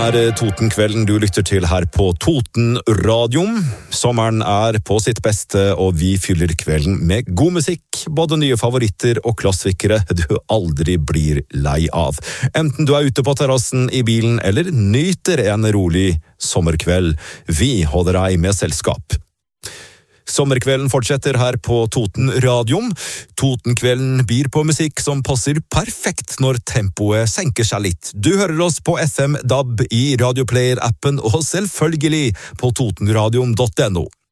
Totenkvelden du lytter til her på Totenradion. Sommeren på sitt beste, og vi fyller kvelden med god musikk, både nye favoritter og klassikere du aldri blir lei av. Enten du ute på terrassen i bilen eller nyter en rolig sommerkveld, vi holder deg med selskap. Sommerkvelden fortsetter her på Totenradion. Totenkvelden byr på musikk som passer perfekt når tempoet senker seg litt. Du hører oss på FM DAB i Radioplayer-appen og selvfølgelig på totenradion.no.